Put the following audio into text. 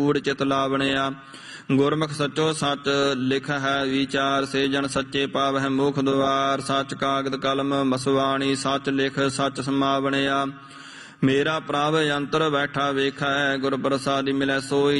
ਕੂੜ ਚਿਤ ਲਾਵਣਿਆ। ਗੁਰਮੁਖ ਸੱਚੋ ਸੱਚ ਲਿਖ ਹੈ ਵਿਚਾਰ, ਸੇ ਜਨ ਸੱਚੇ ਪਾਵਹਿ ਮੁਖ ਦੁਆਰ। ਸੱਚ ਕਾਗਦ ਕਲਮ ਮਸਵਾਣੀ, ਸੱਚ ਲਿਖ ਸੱਚ ਸਮਾਵਣਿਆ। ਮੇਰਾ ਪ੍ਰਭ ਅੰਤਰ ਬੈਠਾ ਵੇਖੈ, ਗੁਰ ਪ੍ਰਸਾਦਿ ਮਿਲੈ ਸੋਈ